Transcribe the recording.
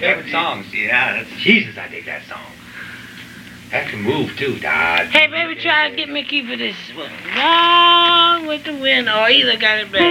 favorite songs. Yeah, that's Jesus, I dig that song. That can move too, Dad. Hey, baby, try to get me a key for this one. Gone with the wind, or either got it back.